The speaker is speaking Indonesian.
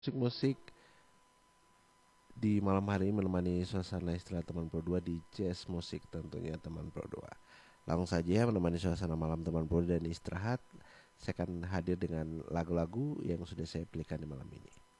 musik-musik di malam hari ini menemani suasana istirahat teman Pro 2 di Jazz Musik tentunya teman Pro 2. Langsung saja ya menemani suasana malam teman Pro dan istirahat. Saya akan hadir dengan lagu-lagu yang sudah saya pilihkan di malam ini.